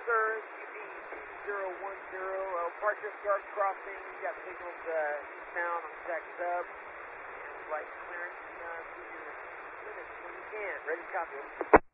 sir. UD2010, Partridge Guard crossing. You got signals eastbound on Jack Sub. And flight clearance through your limits when you can. Ready to copy.